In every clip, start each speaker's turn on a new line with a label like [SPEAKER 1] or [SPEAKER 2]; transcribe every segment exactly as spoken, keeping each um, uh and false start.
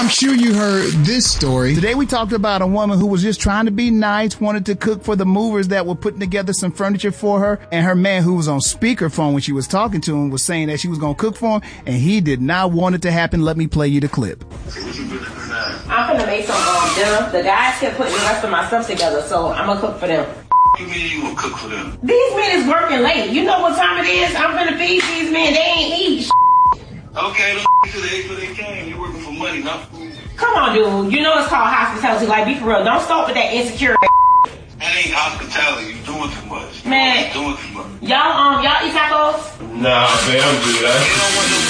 [SPEAKER 1] I'm sure you heard this story.
[SPEAKER 2] Today we talked about a woman who was just trying to be nice, wanted to cook for the movers that were putting together some furniture for her, and her man, who was on speakerphone when she was talking to him, was saying that she was going to cook for him, and he did not want it to happen. Let me play you the clip.
[SPEAKER 3] I'm gonna make some um, dinner. The guys kept putting the rest of my stuff together, so I'm gonna cook for them.
[SPEAKER 4] You mean you gonna cook for them?
[SPEAKER 3] These men is working late. You know what time it is? I'm gonna feed these men. They ain't eat.
[SPEAKER 4] Okay, them to the age where they came. You working for money, not food.
[SPEAKER 3] Come on, dude. You know it's called hospitality. Like, be for real. Don't start with that insecure.
[SPEAKER 4] That ain't hospitality. You doing too much.
[SPEAKER 3] Man,
[SPEAKER 4] you doing too much.
[SPEAKER 3] Y'all um y'all eat tacos?
[SPEAKER 5] Nah, man, I'm good. I
[SPEAKER 4] You don't want to.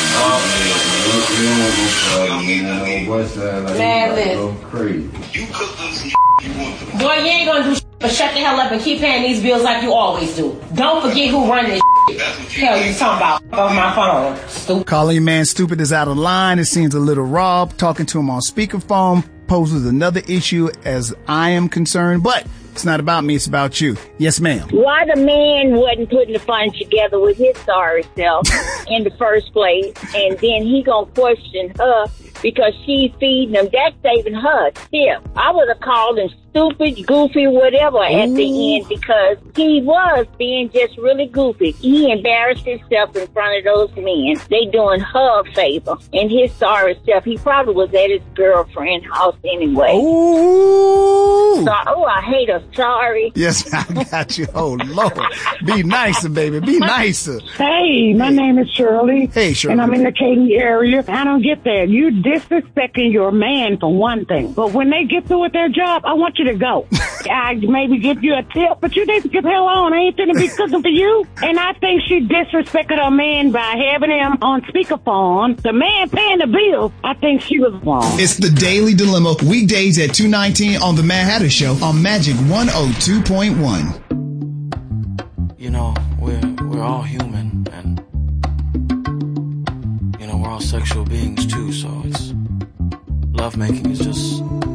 [SPEAKER 3] Man, listen.
[SPEAKER 5] Crazy.
[SPEAKER 4] You cook them some you want to.
[SPEAKER 3] Boy, you ain't gonna do shit but shut the hell up and keep paying these bills like you always do. Don't forget who run this shit.
[SPEAKER 4] That's what you
[SPEAKER 3] Hell,
[SPEAKER 4] think.
[SPEAKER 3] you talking about off my phone. Stupid.
[SPEAKER 2] Calling your man stupid is out of line. It seems a little raw. Talking to him on speakerphone poses another issue as I am concerned, but it's not about me, it's about you. Yes, ma'am.
[SPEAKER 6] Why the man wasn't putting the fun together with his sorry self in the first place, and then he gonna question her because she's feeding him. That's saving her still. I would have called him stupid, goofy, whatever at
[SPEAKER 2] Ooh.
[SPEAKER 6] the end, because he was being just really goofy. He embarrassed himself in front of those men. They doing her a favor. And his sorry self, he probably was at his girlfriend's house anyway.
[SPEAKER 2] Ooh.
[SPEAKER 6] So, oh, I hate her. Sorry.
[SPEAKER 2] Yes, I got you. Oh, Lord. Be nicer, baby. Be nicer.
[SPEAKER 7] Hey, my name is Shirley.
[SPEAKER 2] Hey, Shirley.
[SPEAKER 7] And I'm in the Katy area. I don't get that. You disrespecting your man for one thing. But when they get through with their job, I want you to go. I maybe give you a tip, but you need to get the hell on. I ain't gonna be cooking for you. And I think she disrespected her man by having him on speakerphone. The man paying the bills. I think she was wrong.
[SPEAKER 1] It's the Daily Dilemma, weekdays at two nineteen on The Mad Hatter Show on Magic one oh two point one.
[SPEAKER 8] You know, we're we're all human, and you know, we're all sexual beings too, so it's lovemaking is just